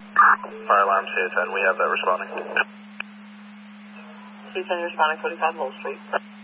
Fire alarm CA-10, we have that responding. CA-10 responding, 45 Lowell Street.